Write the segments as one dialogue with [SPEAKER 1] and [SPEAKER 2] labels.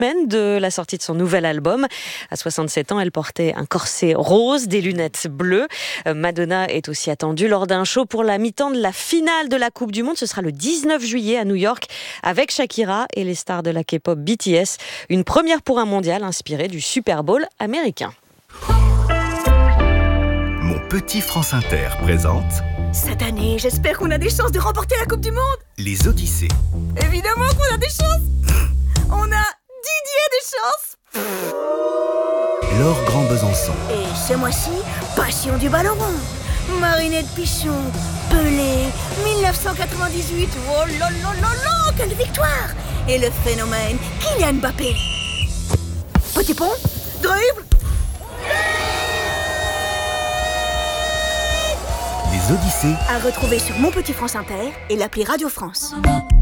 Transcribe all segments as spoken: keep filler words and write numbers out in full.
[SPEAKER 1] semaines de la sortie de son nouvel album. À soixante-sept ans, elle portait un corset rose, des lunettes bleues. Madonna est aussi attendue lors d'un show pour la mi-temps de la finale de la Coupe du Monde. Ce sera le dix-neuf juillet à New York avec Shakira et les stars de la K-pop B T S. Une première pour un mondial inspiré du Super Bowl américain.
[SPEAKER 2] Mon petit France Inter présente...
[SPEAKER 3] Cette année, j'espère qu'on a des chances de remporter la Coupe du Monde.
[SPEAKER 2] Les Odyssées.
[SPEAKER 3] Évidemment qu'on a des chances. On a Didier des chances.
[SPEAKER 2] Laure Grand Besançon.
[SPEAKER 3] Et ce mois-ci, passion du ballon rond. Marinette Pichon, Pelé, dix-neuf cent quatre-vingt-dix-huit. Oh là là là là, quelle victoire. Et le phénomène, Kylian Mbappé. Petit pont, dribble.
[SPEAKER 2] Les Odyssées.
[SPEAKER 3] À retrouver sur Mon Petit France Inter et l'appli Radio France.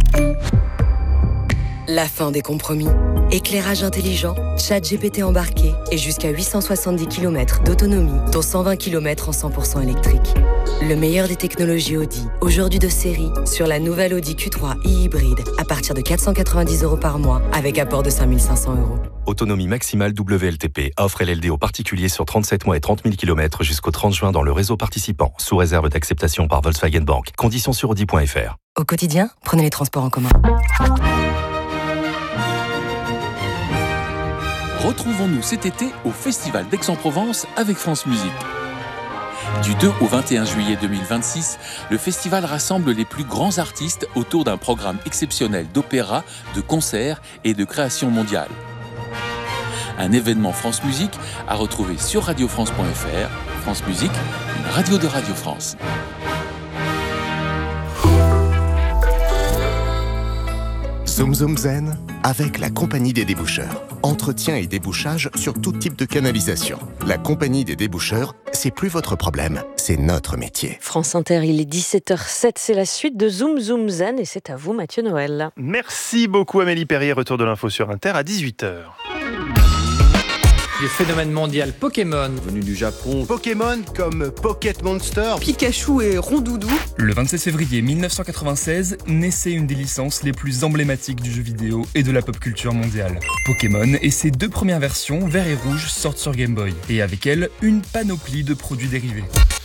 [SPEAKER 4] La fin des compromis. Éclairage intelligent, chat G P T embarqué et jusqu'à huit cent soixante-dix kilomètres d'autonomie, dont cent vingt kilomètres en cent pour cent électrique. Le meilleur des technologies Audi, aujourd'hui de série, sur la nouvelle Audi Q trois e-hybride, à partir de quatre cent quatre-vingt-dix euros par mois, avec apport de cinq mille cinq cents euros.
[SPEAKER 5] Autonomie maximale W L T P. Offre L L D aux particuliers sur trente-sept mois et trente mille kilomètres jusqu'au trente juin dans le réseau participant, sous réserve d'acceptation par Volkswagen Bank. Conditions sur audi point f r.
[SPEAKER 4] Au quotidien, prenez les transports en commun.
[SPEAKER 6] Retrouvons-nous cet été au Festival d'Aix-en-Provence avec France Musique. Du deux au vingt et un juillet deux mille vingt-six, le festival rassemble les plus grands artistes autour d'un programme exceptionnel d'opéra, de concerts et de création mondiale. Un événement France Musique à retrouver sur radio france point f r. France Musique, une radio de Radio France.
[SPEAKER 7] Zoom Zoom Zen avec la Compagnie des déboucheurs. Entretien et débouchage sur tout type de canalisation. La Compagnie des déboucheurs, c'est plus votre problème, c'est notre métier.
[SPEAKER 1] France Inter, il est dix-sept heures zéro sept, c'est la suite de Zoom Zoom Zen et c'est à vous Mathieu Noël.
[SPEAKER 8] Merci beaucoup Amélie Perrier, retour de l'info sur Inter à dix-huit heures.
[SPEAKER 9] Le phénomène mondial Pokémon, venu du Japon.
[SPEAKER 10] Pokémon comme Pocket Monster,
[SPEAKER 11] Pikachu et Rondoudou.
[SPEAKER 12] Le vingt-sept février mille neuf cent quatre-vingt-seize naissait une des licences les plus emblématiques du jeu vidéo et de la pop culture mondiale. Pokémon et ses deux premières versions, vert et rouge, sortent sur Game Boy. Et avec elles, une panoplie de produits dérivés.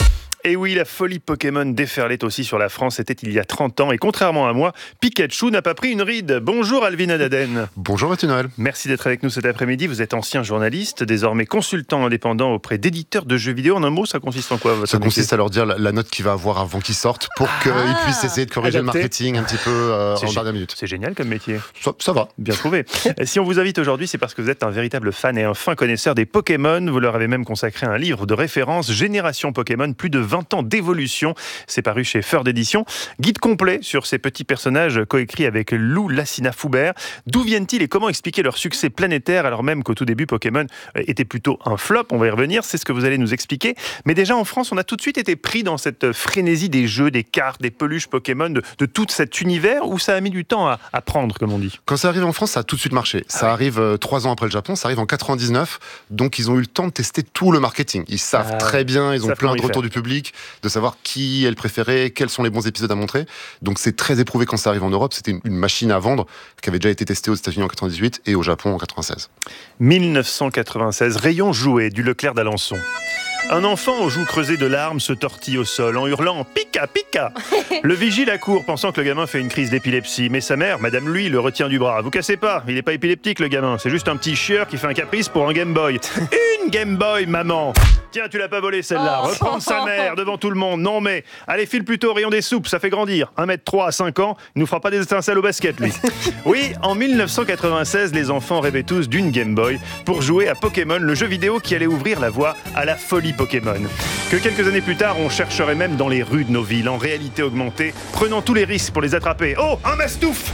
[SPEAKER 8] Et oui, la folie Pokémon déferlait aussi sur la France, c'était il y a trente ans. Et contrairement à moi, Pikachu n'a pas pris une ride. Bonjour Alvin Adaden.
[SPEAKER 13] Bonjour Mathieu Noël.
[SPEAKER 8] Merci d'être avec nous cet après-midi. Vous êtes ancien journaliste, désormais consultant indépendant auprès d'éditeurs de jeux vidéo. En un mot, ça consiste en quoi votre
[SPEAKER 13] Ça
[SPEAKER 8] métier ?
[SPEAKER 13] consiste à leur dire la note qu'il va avoir avant qu'ils sortent pour
[SPEAKER 8] ah,
[SPEAKER 13] qu'ils puissent essayer de corriger
[SPEAKER 8] adapté.
[SPEAKER 13] le marketing un petit peu euh, en
[SPEAKER 8] gé-
[SPEAKER 13] dernière minute.
[SPEAKER 8] C'est génial comme métier.
[SPEAKER 13] Ça, ça va.
[SPEAKER 8] Bien trouvé. Si on vous invite aujourd'hui, c'est parce que vous êtes un véritable fan et un fin connaisseur des Pokémon. Vous leur avez même consacré un livre de référence, Génération Pokémon, plus de vingt ans d'évolution. C'est paru chez Feur d'édition. Guide complet sur ces petits personnages coécrits avec Lou Lassina-Foubert. D'où viennent-ils et comment expliquer leur succès planétaire alors même qu'au tout début Pokémon était plutôt un flop? On va y revenir, c'est ce que vous allez nous expliquer. Mais déjà en France, on a tout de suite été pris dans cette frénésie des jeux, des cartes, des peluches Pokémon, de, de tout cet univers où ça a mis du temps à, à prendre, comme on dit.
[SPEAKER 13] Quand ça arrive en France, ça a tout de suite marché. Ça ah oui. arrive euh, trois ans après le Japon, ça arrive en quatre-vingt-dix-neuf, donc ils ont eu le temps de tester tout le marketing. Ils savent ah, très bien, ils ont plein de retours du public, de savoir qui est le préféré, quels sont les bons épisodes à montrer. Donc c'est très éprouvé quand ça arrive en Europe. C'était une, une machine à vendre qui avait déjà été testée aux États-Unis en quatre-vingt-dix-huit et au Japon en quatre-vingt-seize.
[SPEAKER 8] dix-neuf cent quatre-vingt-seize, rayon jouet du Leclerc d'Alençon. Un enfant aux joues creusées de larmes se tortille au sol en hurlant « Pika, pika !» Le vigile accourt pensant que le gamin fait une crise d'épilepsie. Mais sa mère, Madame Lui, le retient du bras. « Vous cassez pas, il est pas épileptique le gamin, c'est juste un petit chieur qui fait un caprice pour un Game Boy. » Une Game Boy, maman. Tiens, tu l'as pas volé celle-là. Oh. Reprendre sa mère devant tout le monde. Non mais, allez, file plutôt au rayon des soupes, ça fait grandir. un mètre trois à cinq ans, il nous fera pas des étincelles au basket, lui. Oui, en dix-neuf cent quatre-vingt-seize, les enfants rêvaient tous d'une Game Boy pour jouer à Pokémon, le jeu vidéo qui allait ouvrir la voie à la folie Pokémon. Que quelques années plus tard, on chercherait même dans les rues de nos villes, en réalité augmentée, prenant tous les risques pour les attraper. Oh, un mastouf!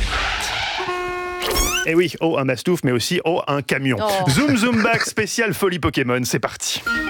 [SPEAKER 8] Eh oui, oh, un mastouf, mais aussi oh, un camion. Oh. Zoom Zoom Back spécial folie Pokémon, c'est parti.